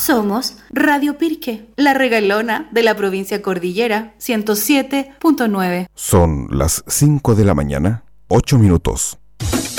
Somos Radio Pirque, la regalona de la provincia Cordillera, 107.9. Son las 5 de la mañana, 8 minutos.